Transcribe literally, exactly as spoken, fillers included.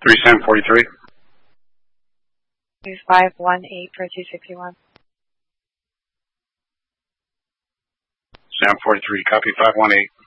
three seven forty-three. five one eight for two sixty-one. Sam forty-three, copy five one eight.